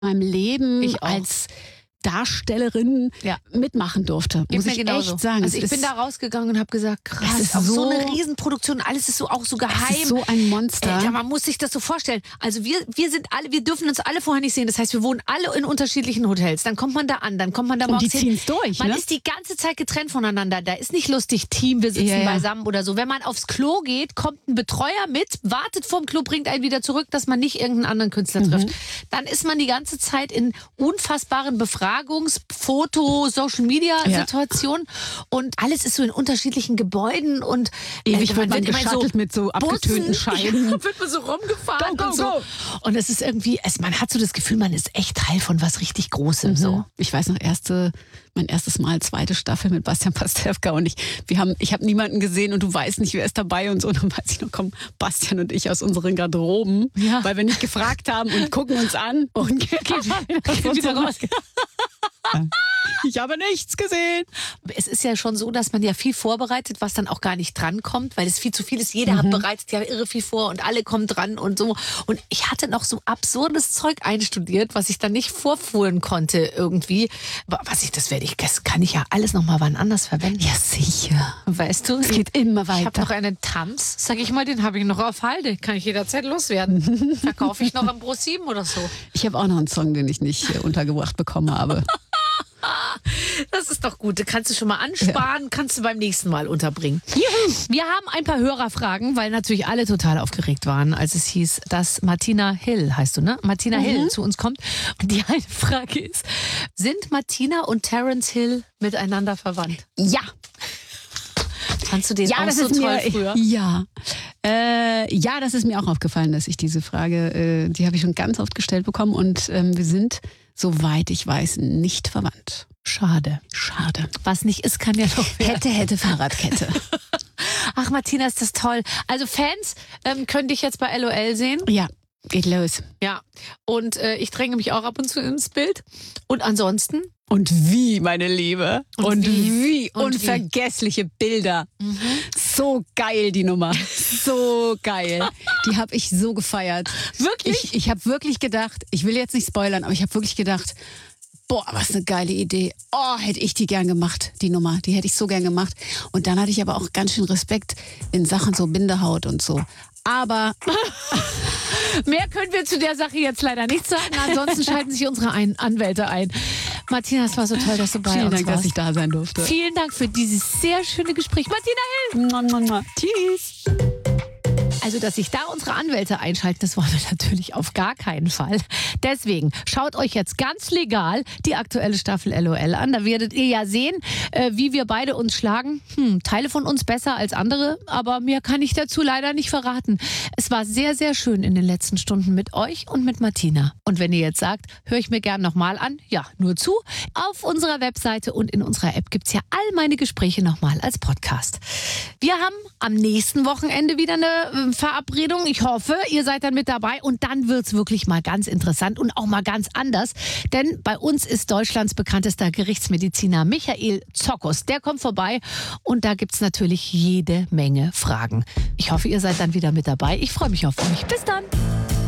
meinem Leben Ich auch. als Darstellerin mitmachen durfte, muss ich echt sagen. Also ich bin da rausgegangen und habe gesagt, krass, es ist auf so so eine Riesenproduktion, alles ist so auch so geheim. Es ist so ein Monster. Ja, man muss sich das so vorstellen. Also wir sind alle, wir dürfen uns alle vorher nicht sehen. Das heißt, wir wohnen alle in unterschiedlichen Hotels. Dann kommt man da an, dann kommt man da Und morgens die hin. ziehen's durch, Man ne? ist die ganze Zeit getrennt voneinander. Da ist nicht lustig, Team, wir sitzen beisammen oder so. Wenn man aufs Klo geht, kommt ein Betreuer mit, wartet vorm Klo, bringt einen wieder zurück, dass man nicht irgendeinen anderen Künstler trifft. Dann ist man die ganze Zeit in unfassbaren Foto, Social-Media-Situationen und alles ist so in unterschiedlichen Gebäuden und ewig wird man immer geschattelt mit so abgetönten Scheiben. Ja, wird man so rumgefahren Go, und so. go. Und es ist irgendwie, man hat so das Gefühl, man ist echt Teil von was richtig Großem. So. Ich weiß noch, mein erstes Mal, zweite Staffel mit Bastian Pastewka und ich habe niemanden gesehen und du weißt nicht, wer ist dabei und so. Und dann weiß ich noch, kommen Bastian und ich aus unseren Garderoben, weil wir nicht gefragt haben und gucken uns an und gehen wieder raus. Ich habe nichts gesehen. Es ist ja schon so, dass man ja viel vorbereitet, was dann auch gar nicht drankommt, weil es viel zu viel ist. Jeder hat bereitet ja irre viel vor und alle kommen dran und so. Und ich hatte noch so absurdes Zeug einstudiert, was ich dann nicht vorführen konnte irgendwie. Das kann ich ja alles noch mal wann anders verwenden. Ja, sicher. Weißt du? Es geht immer weiter. Ich habe noch einen Tanz, sag ich mal, den habe ich noch auf Halde. Kann ich jederzeit loswerden. Verkaufe ich noch am Pro7 oder so. Ich habe auch noch einen Song, den ich nicht untergebracht bekommen habe. Das ist doch gut. Da kannst du schon mal ansparen, kannst du beim nächsten Mal unterbringen. Juhu. Wir haben ein paar Hörerfragen, weil natürlich alle total aufgeregt waren, als es hieß, dass Martina Hill, heißt du, ne? Martina Hill zu uns kommt. Und die eine Frage ist, sind Martina und Terence Hill miteinander verwandt? Ja. Fandst du den auch so toll früher? Ja. Ja, das ist mir auch aufgefallen, dass ich diese Frage, die habe ich schon ganz oft gestellt bekommen und wir sind, soweit ich weiß, nicht verwandt. Schade. Was nicht ist, kann ja noch werden. Hätte Fahrradkette. Ach, Martina, ist das toll. Also Fans können dich jetzt bei LOL sehen. Ja, geht los. Ja, und ich dränge mich auch ab und zu ins Bild. Und ansonsten? Und wie, meine Liebe. Und wie. Und unvergessliche Bilder. So geil, die Nummer. So geil. Die habe ich so gefeiert. Wirklich? Ich habe wirklich gedacht, ich will jetzt nicht spoilern, aber ich habe wirklich gedacht, boah, was eine geile Idee. Oh, hätte ich die gern gemacht, die Nummer. Die hätte ich so gern gemacht. Und dann hatte ich aber auch ganz schön Respekt in Sachen so Bindehaut und so. Aber mehr können wir zu der Sache jetzt leider nicht sagen. Ansonsten schalten sich unsere Anwälte ein. Martina, es war so toll, dass du bei uns warst. Vielen Dank, dass ich da sein durfte. Vielen Dank für dieses sehr schöne Gespräch. Martina Hill. Tschüss. Also, dass sich da unsere Anwälte einschalten, das wollen wir natürlich auf gar keinen Fall. Deswegen schaut euch jetzt ganz legal die aktuelle Staffel LOL an. Da werdet ihr ja sehen, wie wir beide uns schlagen. Teile von uns besser als andere, aber mehr kann ich dazu leider nicht verraten. Es war sehr, sehr schön in den letzten Stunden mit euch und mit Martina. Und wenn ihr jetzt sagt, höre ich mir gern nochmal an, ja, nur zu. Auf unserer Webseite und in unserer App gibt's ja all meine Gespräche nochmal als Podcast. Wir haben am nächsten Wochenende wieder eine Verabredung. Ich hoffe, ihr seid dann mit dabei und dann wird's wirklich mal ganz interessant und auch mal ganz anders. Denn bei uns ist Deutschlands bekanntester Gerichtsmediziner Michael Zokos. Der kommt vorbei und da gibt's natürlich jede Menge Fragen. Ich hoffe, ihr seid dann wieder mit dabei. Ich freue mich auf euch. Bis dann!